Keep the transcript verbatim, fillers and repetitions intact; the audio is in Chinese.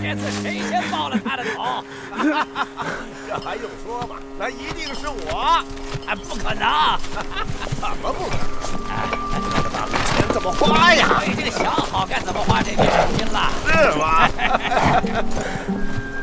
这次谁先爆了他的头？ 这还用说吗？那一定是我！ 啊，不可能！ 怎么不可能？把钱怎么花呀？ 我已经想好该怎么花这笔奖金了。 是吗？